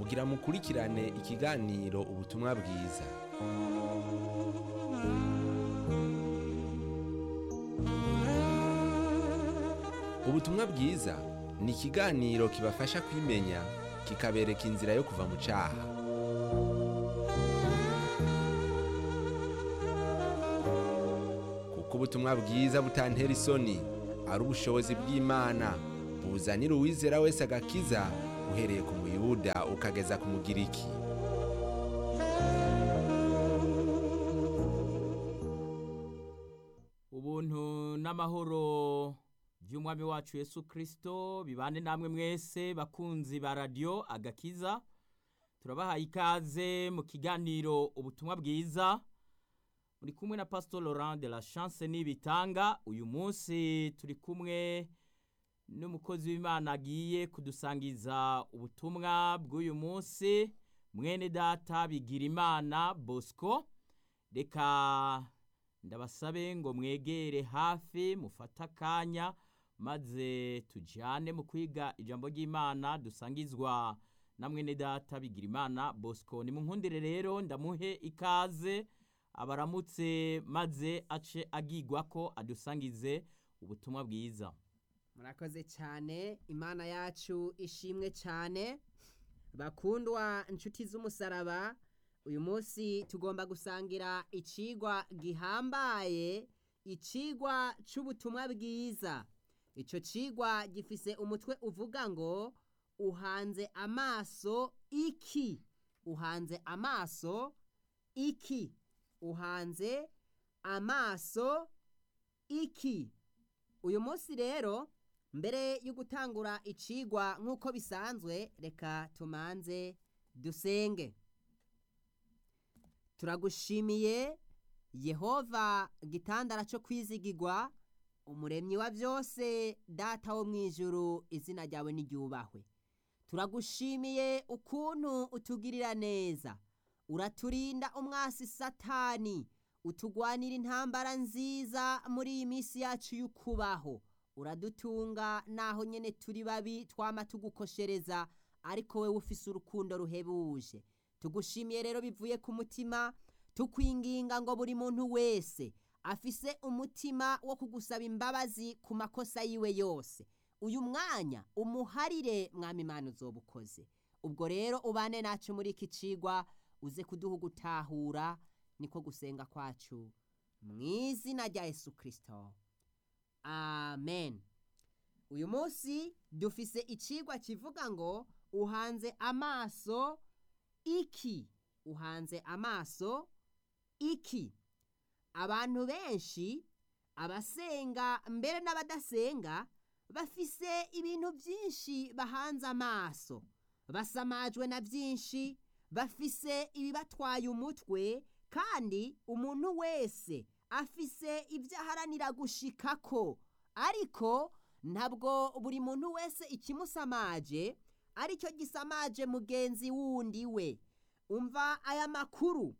kugira mukurikirane ikiganiro ubutumwa bwiza. Ubutumwa bwiza ni ikiganiro kibafasha kwimenya, kikabereka inzira yo kuva mu cyaha. Kuko ubutumwa bwiza butantera isoni, ari ubushobozi bw'Imana, buzanira uwizera wese agakiza, uhereye ku Muyuda ukageza ku Mugiriki. Ubuntu n'amahoro by'umwami wacu Yesu Kristo bibane namwe mwese bakunzi ba radio Agakiza. Turabahaye ikaze mu kiganiro ubutumwa bwiza. Muri kumwe na Pastor Laurent de la Chance Nibitanga. Uyu munsi turi kumwe n'umukozi w'Imana agiye kudusangiza ubutumwa bw'uyu munsi, mwene data Bigirimana Bosco. Reka ndabasabe ngo mwegere hafi mufata akanya maze tujyane mu kwiga ijambo ry'Imana dusangizwa na mwene data Bigirimana Bosco. Ni mu nkundire rero ndamuhe ikaze abaramutse maze ace agigwa ko adusangize ubutumwa bwiza. Murakoze cyane, Imana yacu ishimwe cyane. Bakundwa inshuti z'umusaraba, uyu munsi tugomba gusangira icigwa gihambaye, icigwa c'ubutumwa bwiza. Ico cigwa gifise umutwe uvuga ngo uhanze amaso iki? Uhanze amaso iki? Uhanze amaso iki? Uyu munsi rero, mbere yo gutangura icigwa nk'uko bisanzwe, reka tumanze dusenge. Turagushimiye Yehova, gitandara cyo kwizigirwa, umuremyi wa byose, data wo mwijuru, izina ryawe niryubahwe. Turagushimiye ukuntu utugirira neza, uraturinda umwasi Satani, utugwanira intambara nziza muri iyi minsi yacu y'ukubaho. Uradutunga naho nyene turi babi, twama tugukoshereza, ariko wewe ufise urukundo ruhebuje. Tugushimiye rero bivuye ku mutima, tukwinginga ngo buri muntu wese afise umutima wo kugusaba imbabazi ku makosa yiwe yose, uyu mwanya umuharire, mwami Imana uzobukoze. Ubwo rero ubane nacu muri iki cigwa, uze kuduha gutahura, niko gusenga kwacu mu izina rya Yesu Kristo, amen. Uyu munsi dufise icigwa kivuga ngo uhanze amaso iki? Uhanze amaso iki? Abantu benshi, abasenga mbere n'abadasenga, bafise ibintu byinshi bahanze amaso, basamajwe na byinshi, bafise ibibatwaye umutwe, kandi umuntu wese afise ibyo aharanira gushikako, ariko ntabwo buri muntu wese ikimusamaje aricyo gisamaje mugenzi wundi we. Umva aya makuru: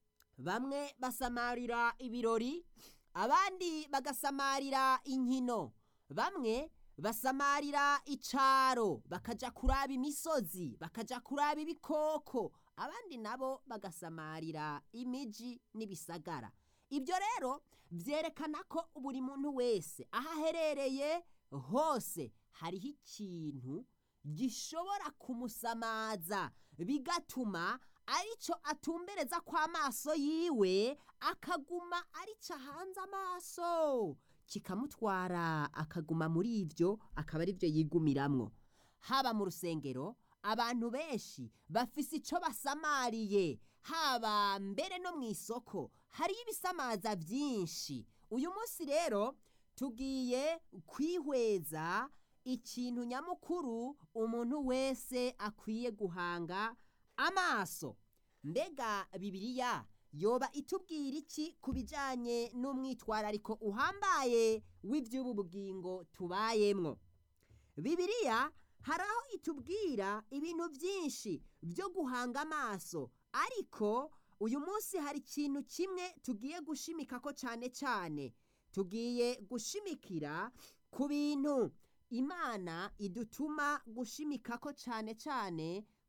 bamwe basamarira ibirori, abandi bagasamarira inkino, bamwe basamarira icaro, bakaja kuraba imisozi, bakaja kuraba ibikoko, abandi nabo bagasamarira imiji n'ibisagara. Ibyo rero vyerekana ko buri muntu wese aho aherereye hose hariho ikintu gishobora kumusamaza, bigatuma arico atumbereza kwa maso yiwe, akaguma arico hanze amaso, kikamutwara akaguma muri ivyo, akaba ari byo yigumiramwo. Haba mu rusengero, abantu benshi bafise ico basamariye, haba mbere no mw'isoko hari ibisamaza byinshi. Uyu munsi rero tugiye kwihweza ikintu nyamukuru umuntu wese akwiye guhanga amaso. Mbega Bibiliya yoba itubwira iki ku bijanye n'umwitwarariko uhambaye w'ivy'ubu bugingo tubayemwo? Bibiliya haraho itubwira ibintu byinshi byo guhanga amaso, ariko uyu munsi hari ikintu kimwe tugiye gushimika ko cyane cyane. Tugiye gushimikira ku bintu Imana idutuma gushimika ko cyane cyane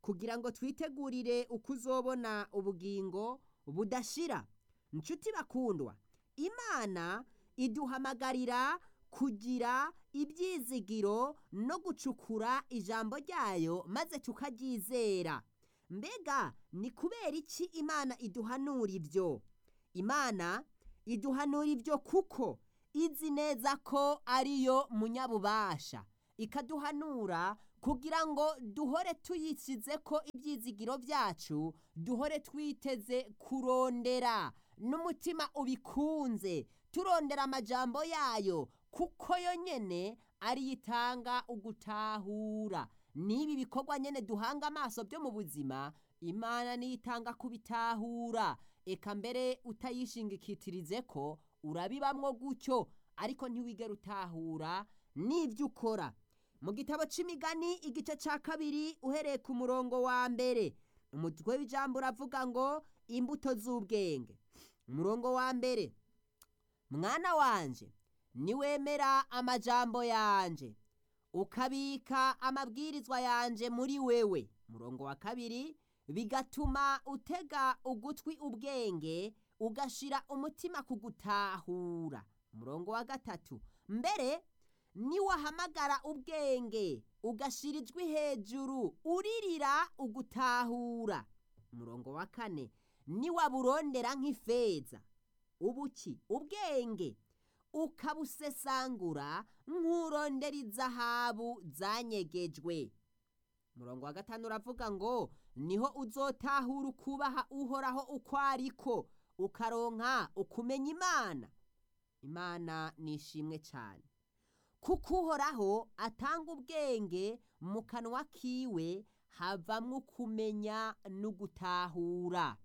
kugira ngo twitegurire uko uzobona ubugingo budashira. Nshuti bakundwa, Imana iduhamagarira kugira ibyizigiro no gucukura ijambo ryayo maze tukaryizera. Mbega ni kubera iki Imana iduhanura ibyo? Imana iduhanura ibyo kuko izi neza ko ariyo munyabubasha, ikaduhanura kugira ngo duhore tuyishyize ko ibyizigiro byacu, duhore twiteze kurondera n'umutima ubikunze, turondera amajambo yayo, kuko yo nyene ariyo itanga ugutahura. N'ibi bikorwa nyene duhanga amaso byo mu buzima, Imana niyo itanga kubitahura. Eka mbere utayishingikitirize ko urabibamwo gutyo, ariko ntiwigera utahura n'ibyo ukora. Mu gitabo c'Imigani igice ca 2 uhereye ku murongo wa mbere, umutwe w'ijambo uravuga ngo imbuto z'ubwenge. Umurongo wa mbere: mwana wanje, niwemera amajambo yanje, ukabika amabwirizwa yanje muri wewe. Umurongo wa kabiri: bigatuma utega ugutwi ubwenge, ugashira umutima kugutahura. Umurongo wa gatatu: mbere niwahamagara ubwenge, ugashira ijwi hejuru, uririra ugutahura. Umurongo wa kane: niwaburondera nk'ifeza, ubuki, ubwenge, ukabusesangura nk'urondera izahabu zanyegejwe. Umurongo wa gatanu uravuga ngo niho uzotahura ukubaha Uhoraho uko ariko, ukaronka ukumenya Imana. Imana nishimwe cyane, kuko Uhoraho atanga ubwenge, mu kanwa kiwe havamwo kumenya n'ugutahura.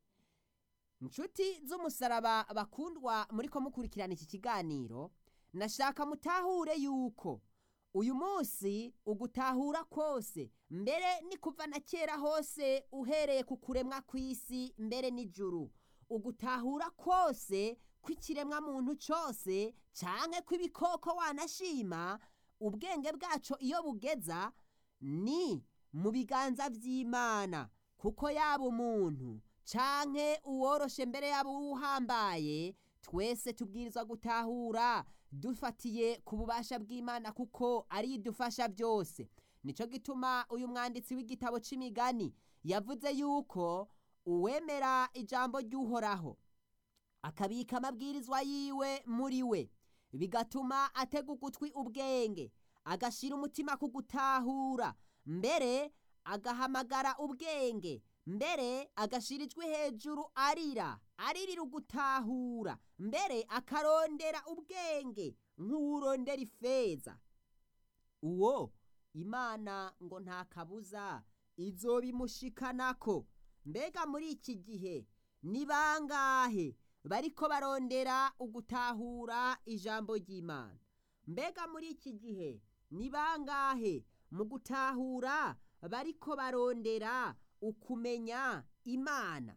Inshuti z'umusaraba bakundwa, muri ko mukurikirana iki kiganiro, nashaka mutahure yuko uyu munsi ugutahura kose, mbere ni kuva na kera hose, uhereye ku kuremwa kw'isi mbere n'ijuru, ugutahura kose kw'ikiremwa muntu cyose canke kw'ibikoko wanashima, ubwenge bwaco iyo bugeza ni mu biganza vy'Imana, kuko yaba umuntu canke uworoshe mbere yabo uhambaye, twese tubwirizwa gutahura dufatiye ku bubasha bw'Imana, kuko ari idufasha byose. Nico gituma uyu mwanditsi w'igitabo c'Imigani yavuze yuko uwemera ijambo ry'Uhoraho akabika amabwirizwa yiwe muri we, bigatuma atega ugutwi ubwenge, agashira umutima ku gutahura, mbere agahamagara ubwenge, mbere agashira ijwi hejuru, aririra ugutahura, mbere akarondera ubwenge nk'urondera ifeza, uwo Imana ngo nta kabuza izobimushikanako. Mbega muri iki gihe ni bangahe bariko barondera ugutahura ijambo ry'Imana? Mbega muri iki gihe ni bangahe mu gutahura bariko barondera ukumenya Imana?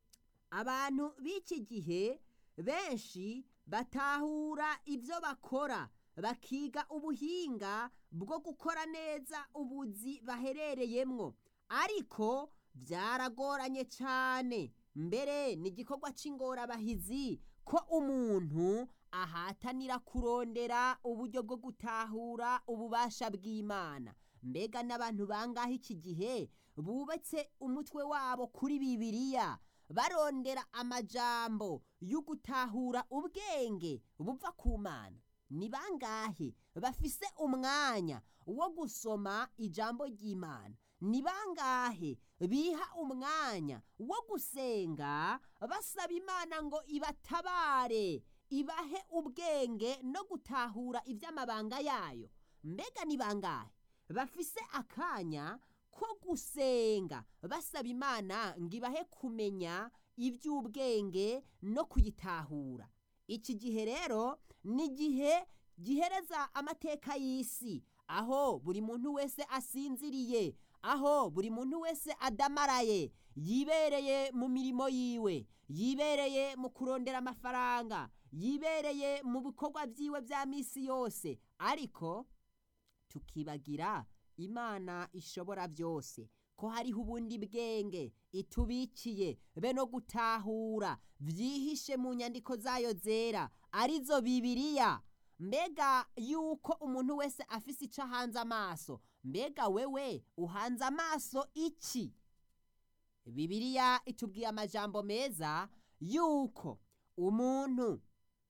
Abantu b'iki gihe benshi batahura ibyo bakora, bakiga ubuhinga bwo gukora neza ubuzi baherereyemwo, ariko byaragoranye cyane. Mbere ni igikorwa c'ingorabahizi ko umuntu ahatanira kurondera uburyo bwo gutahura ububasha bw'Imana. Mbega n'abantu bangahe iki gihe bubatse umutwe wabo kuri Bibiliya, barondera amajambo y'ugutahura ubwenge buva ku Mana? Ni bangahe bafise umwanya wo gusoma ijambo ry'Imana? Ni bangahe biha umwanya wo gusenga basaba Imana ngo ibatabare, ibahe ubwenge no gutahura iby'amabanga yayo? Mbega ni bangahe bafise akanya ko gusenga basaba Imana ngo ibahe kumenya iby'ubwenge no kuyitahura? Iki gihe rero ni igihe gihereza amateka y'isi, aho buri muntu wese asinziriye, aho buri muntu wese adamaraye, yibereye mu mirimo yiwe, yibereye mu kurondera amafaranga, yibereye mu bikorwa byiwe bya misi yose, ariko tukibagira Imana ishobora byose, ko hariho ubundi bwenge itubikiye be no gutahura vyihishe mu nyandiko zayo zera arizo Bibiliya. Mbega yuko umuntu wese afise ico hanze amaso, mbega wewe uhanze amaso iki? Bibiliya itubwiye amajambo meza yuko umuntu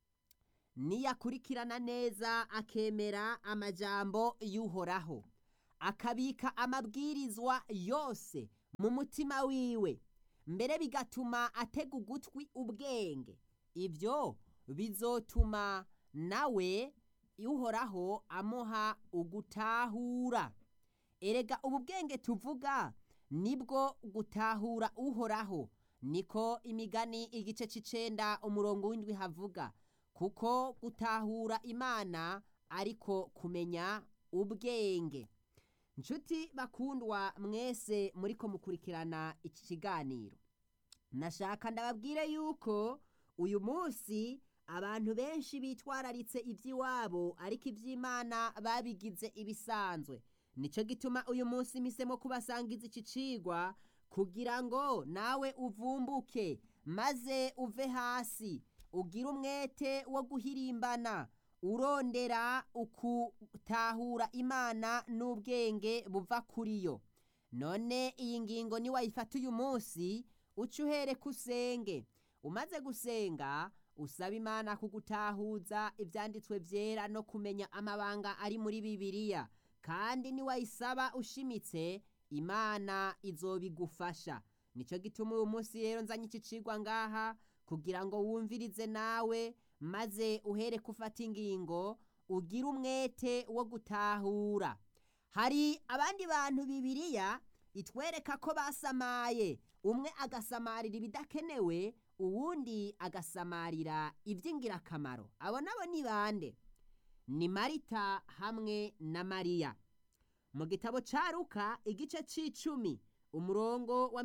niyakurikirana neza akemera amajambo y'Uhoraho, akabika amabwirizwa yose mu mutima wiwe, mbere bigatuma atega ugutwi ubwenge, ibyo bizotuma nawe Uhoraho amuha ugutahura. Erega ubu bwenge tuvuga nibwo gutahura Uhoraho, niko Imigani igice c'icenda umurongo w'indwi havuga, kuko gutahura Imana ariko kumenya ubwenge. Nshuti bakundwa mwese muriko mukurikirana iki kiganiro, nashaka ndababwire yuko uyu munsi abantu benshi bitwararitse ivy'iwabo ariko ivy'Imana babigize ibisanzwe. Nico gituma uyu munsi misemo kubasangiza iki cigwa kugira ngo nawe uvumbuke maze uve hasi, ugira umwete wo guhirimbana urondera ukutahura Imana n'ubwenge buva kuri yo. None iyi ngingo ni wayifata uyu munsi, uca uhereko usenge. Umaze gusenga usaba Imana kugutahuza ivyanditswe vyera no kumenya amabanga ari muri Bibiliya, kandi ni wayisaba ushimitse Imana izobigufasha. Nico gituma uyu munsi rero nzanye iki cigwa ngaha kugira ngo wumvirize nawe maze uhereko ufata ingingo, ugira umwete wo gutahura. Hari abandi bantu Bibiliya itwereka ko basamaye, umwe agasamarira ibidakenewe, uwundi agasamarira ivy'ingirakamaro. Abo nabo ni bande? Ni Marita hamwe na Mariya. Mu gitabo ca Luka igice c'icumi umurongo wa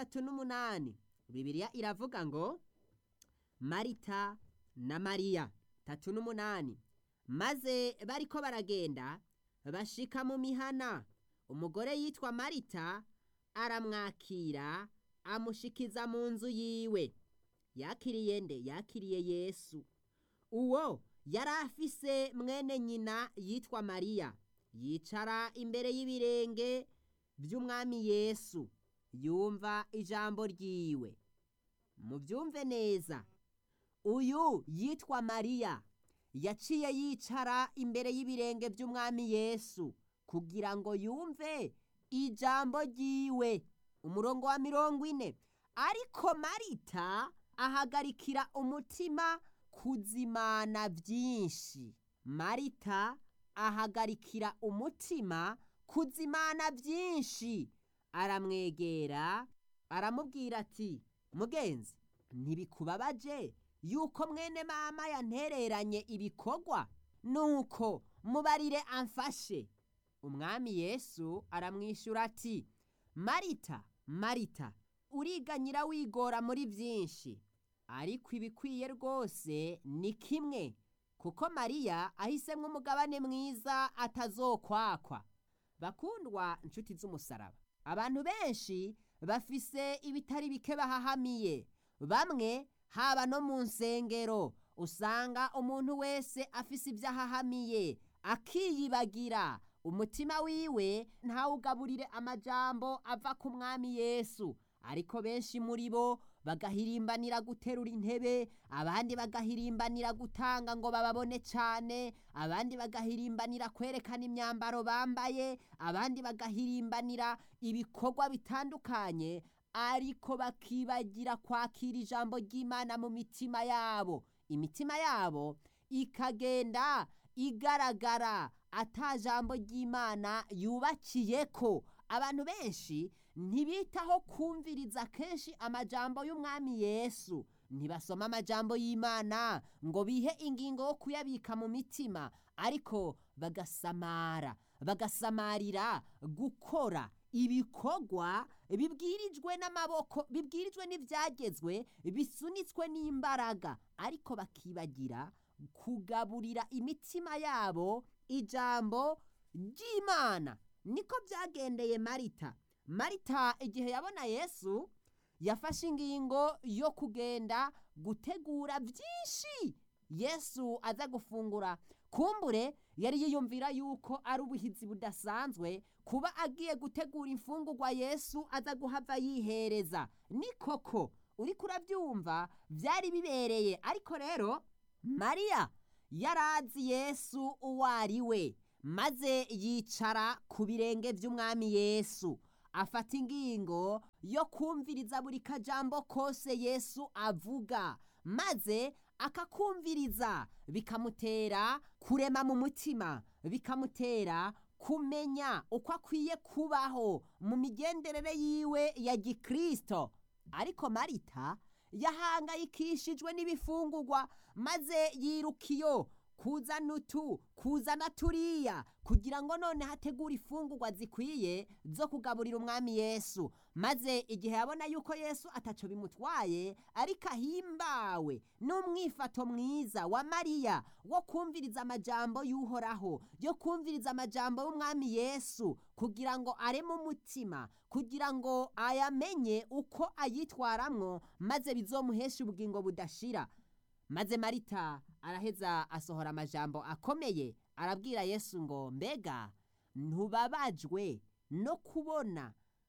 38 Bibiliya iravuga ngo Marita na Mariya 38. Maze bariko baragenda bashika mu mihana, umugore yitwa Marita aramwakira amushikiza mu nzu yiwe. Yakiriye nde? Yakiriye Yesu. Uwo yari afise mwene nyina yitwa Mariya, yicara imbere y'ibirenge vy'umwami Yesu, yumva ijambo ryiwe. Muvyumve neza, uyu yitwa Mariya yaciye yicara imbere y'ibirenge vy'umwami Yesu kugira ngo yumve ijambo ryiwe. Umurongo wa 40. Ariko Marita ahagarikira umutima kuzimana vyinshi. Marita ahagarikira umutima kuzimana vyinshi. Aramwegera aramubwira ati, mugenzi, ntibikubabaje yuko mwene mama yantereranye ibikorwa? Nuko mubarire amfashe. Umwami Yesu aramwishura ati, Marita, Marita, uriganyira wigora muri vyinshi, ariko ibikwiye rwose ni kimwe, kuko Mariya ahisemwo umugabane mwiza atazokwakwa. Bakundwa nshuti z'umusaraba, abantu benshi bafise ibitari bike bahahamiye. Bamwe haba no mu nsengero usanga umuntu wese afise ivyahahamiye akiyibagira, umutima wiwe ntawugaburire amajambo ava ku mwami Yesu. Ariko benshi muri bo bagahirimbanira guterura intebe, abandi bagahirimbanira gutanga ngo bababone cane, abandi bagahirimbanira kwerekana imyambaro bambaye, abandi bagahirimbanira ibikorwa bitandukanye, ariko bakibagira kwakira ijambo ry'Imana mu mitima yabo. Imitima yabo ikagenda igaragara ata jambo ry'Imana yubakiyeko. Abantu benshi ntibitaho kumviriza kenshi amajambo y'umwami Yesu, ntibasoma amajambo y'Imana ngo bihe ingingo yo kuyabika mu mitima, ariko bagasamarira gukora ibikorwa bibwirijwe n'amaboko, bibwirijwe n'ivyagezwe, bisunitswe n'imbaraga, ariko bakibagira kugaburira imitima yabo ijambo ry'Imana. Niko vyagendeye Marita. marita igihe yabona yesu yafashe ingingo yo kugenda gutegura byinshi yesu aza gufungura. Kumbure yari yiyumvira yuko ari ubuhizi budasanzwe kuba agiye gutegura imfungurwa yesu aza guhava yihereza. Ni koko uriko urabyumva byari bibereye, ariko rero Mariya yarazi yesu uwo ari we, maze yicara ku birenge by'umwami Yesu, afata ingingo yo kumviriza buri kajambo kose Yesu avuga, maze akakumviriza, bikamutera kurema mu mutima, bikamutera kumenya uko akwiye kubaho mu migenderere yiwe ya gikristo. Ariko Marita yahangayikishijwe n'ibifungurwa, maze yirukiyo kuzana turiya kugira ngo none hategura ifungurwa zikwiye zo kugaburira umwami Yesu. Maze igihe yabona yuko Yesu ataco bimutwaye, ariko ahimbawe n'umwifato mwiza wa Mariya wo kumviriza amajambo y'Uhoraho, yo kumviriza amajambo y'umwami Yesu kugira ngo areme umutima, kugira ngo ayamenye uko ayitwaramwo, maze bizomuhesha ubugingo budashira. Maze Marita araheza asohora amajambo akomeye, arabwira Yesu ngo, mbega ntubabajwe no kubona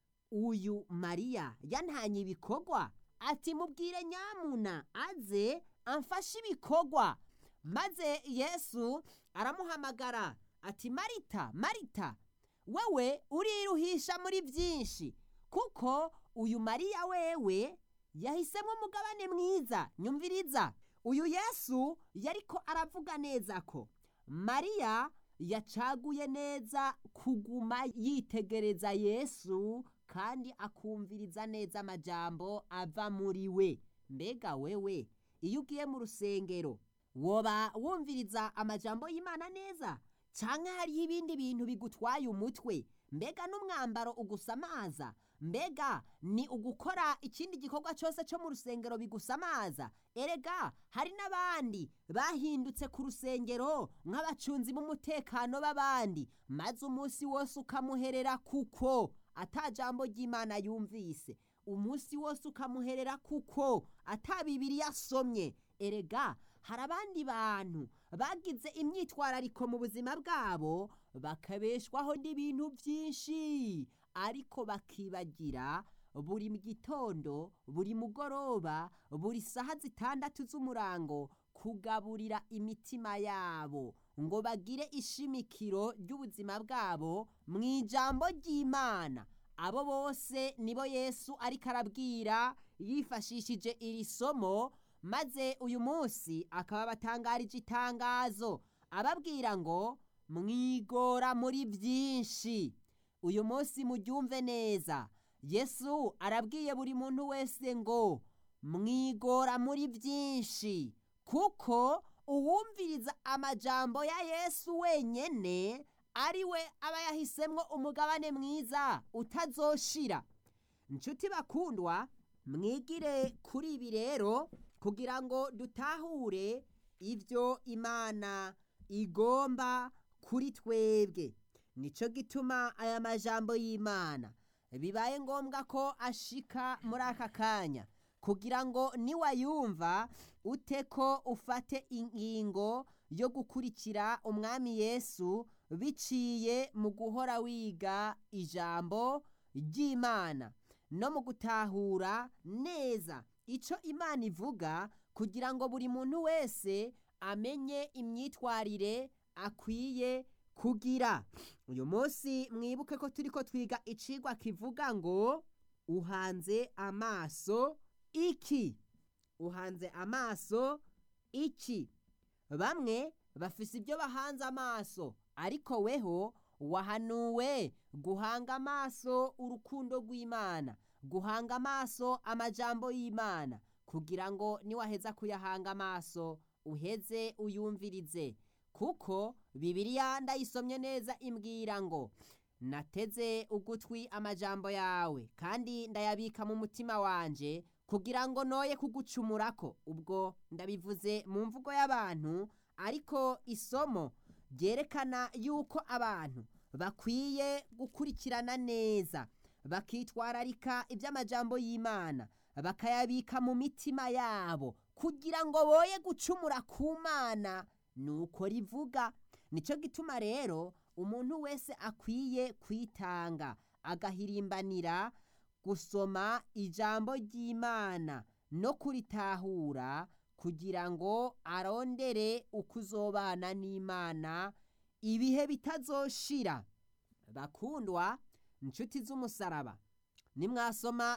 uyu Mariya yantanye ibikorwa? Ati mubwire nyamuna aze amfashe ibikorwa. Maze Yesu aramuhamagara ati, Marita, Marita, wewe uriruhisha muri byinshi, kuko uyu Mariya wewe yahisemo umugabane mwiza. Nyumviriza, uyu Yesu yariko aravuga neza ko Mariya yacaguye neza kuguma yitegereza Yesu kandi akumviriza neza amajambo ava muri we. Mbega wewe iyo ugiye mu rusengero woba wumviriza amajambo y'Imana neza, canke hariho ibindi bintu bigutwaye umutwe? Mbega n'umwambaro ugusamaza? Mbega ni ugukora ikindi gikorwa cyose cyo mu rusengero bigusamaza? Erega hari n'abandi bahindutse ku rusengero nk'abacunzi b'umutekano b'abandi, maze umunsi wose ukamuherera kuko ata jambo ry'Imana yumvise, umunsi wose ukamuherera kuko ata Bibiliya asomye. Erega hari abandi bantu bagize imyitwarariko mu buzima bwabo, bakabeshwaho n'ibintu byinshi, ariko bakibagira buri gitondo, buri mugoroba, buri saha 6 z'umurango kugaburira imitima yabo ngo bagire ishimikiro ry'ubuzima bwabo mu ijambo ry'Imana. Abo bose nibo Yesu ariko arabwira yifashishije iri somo, maze uyu munsi akaba batangarije itangazo ababwira ngo mwigora muri byinshi. Uyu munsi mubyumve neza, Yesu arabwiye buri muntu wese ngo mwigora muri byinshi, kuko uwumviriza amajambo ya Yesu wenyene ari we aba yahisemwo umugabane mwiza utazoshira. Nshuti bakundwa, mwigire kuri ibi rero kugira ngo dutahure ivyo Imana igomba kuri twebwe. Nico gituma aya majambo y'Imana bibaye ngombwa ko ashika muri aka kanya, kugira ngo niwayumva uteko ufate ingingo yo gukurikira umwami Yesu biciye mu guhora wiga ijambo ry'Imana no mu gutahura neza ico Imana ivuga, kugira ngo buri muntu wese amenye imyitwarire akwiye kugira. Uyu munsi mwibuke ko turiko twiga icigwa kivuga ngo uhanze amaso iki? Uhanze amaso iki? Bamwe bafise ibyo bahanze amaso, ariko weho wahanuwe guhanga amaso urukundo rw'Imana, guhanga amaso amajambo y'Imana, kugira ngo niwaheza kuyahanga amaso uheze uyumvirize. Kuko Bibiliya ndayisomye neza imbwira ngo nateze ugutwi amajambo yawe kandi ndayabika mu mutima wanje, kugira ngo noye kugucumurako. Ubwo ndabivuze mu mvugo y'abantu, ariko isomo ryerekana yuko abantu bakwiye gukurikirana neza, bakitwararika iby'amajambo y'Imana bakayabika mu mitima yabo kugira ngo boye gucumura ku Mana nuko rivuga. Nico gituma rero umuntu wese akwiye kwitanga agahirimbanira gusoma ijambo ry'Imana no kuritahura kugira ngo arondere ukuzobana n'Imana ibihe bitazoshira. Bakundwa inshuti z'umusaraba, nimwasoma